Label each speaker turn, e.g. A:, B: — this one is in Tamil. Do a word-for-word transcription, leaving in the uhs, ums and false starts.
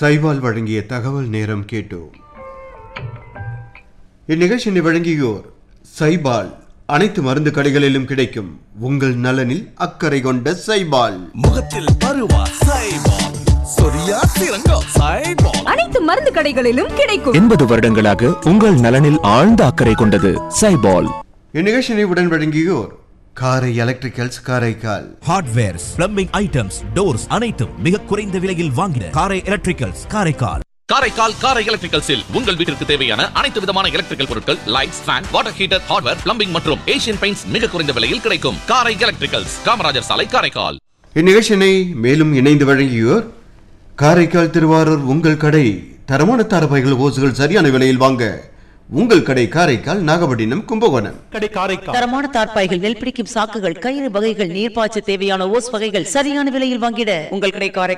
A: சைபால் வழங்கிய தகவல் நேரம் கேட்டோம். இந்நிகழ்ச்சியை வழங்கியோர் சைபால். அனைத்து மருந்து கடைகளிலும் கிடைக்கும் உங்கள் நலனில் அக்கறை கொண்ட சைபால்.
B: முகத்தில் பருவா சைபால், சொரியா சிறங்கா சைபால்,
C: அனைத்து மருந்து கடைகளிலும் கிடைக்கும்.
D: எண்பது வருடங்களாக உங்கள் நலனில் ஆழ்ந்த அக்கறை கொண்டது சைபால்.
A: இந்நிகழ்ச்சியை உடன் வழங்கியோர் காரை electricals Karaikal.
B: Hardwares, plumbing items, doors அனைத்தும் மிக குறைந்த விலையில் வாங்கின காரை எலக்ட்ரிக்கல்ஸ் காரைக்கால்.
E: காரைக்கால் காரை எலக்ட்ரிக்கல்ஸில் உங்கள் வீட்டிற்கு தேவையான அனைத்து விதமான எலக்ட்ரிக்கல் பொருட்கள், lights, fan, water heater, hardware, plumbing மற்றும் ஏசியன் பெயிண்ட்ஸ் மிக குறைந்த விலையில் கிடைக்கும். காரை எலக்ட்ரிக்கல்ஸ், காமராஜர் சாலை, காரைக்கால்.
A: இந்நிகழ்ச்சியை மேலும் இணைந்து வழங்கியோர் காரைக்கால் திருவாரூர் உங்கள் கடை. தரமான தாரப்பைகள் ஓசுகள் சரியான விலையில் வாங்க உங்கள் கடை காரைக்கால், நாகப்பட்டினம், கும்பகோணம்.
F: தரமான தார்ப்பாய்கள், நெல் பிடிக்கும் சாக்குகள், கயிறு வகைகள், நீர்ப்பாய்ச்ச தேவையான ஓஸ் வகைகள் சரியான விலையில் வாங்கிட உங்கள் கடை காரைக்கால்.